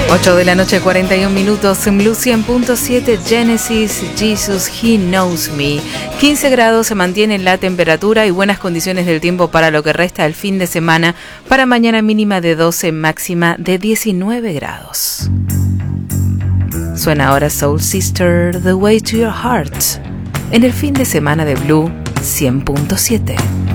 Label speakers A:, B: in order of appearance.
A: 8 de la noche, 41 minutos, en Blue 100.7, Genesis, Jesus, He Knows Me. 15 grados se mantiene la temperatura y buenas condiciones del tiempo para lo que resta del fin de semana. Para mañana mínima de 12, máxima de 19 grados. Suena ahora Soul Sister, The Way to Your Heart, en el fin de semana de Blue 100.7.